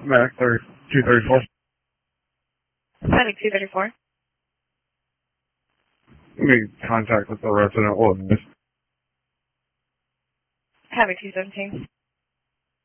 Mac 234. Medic 234. Make contact with the resident witness. Havoc 217.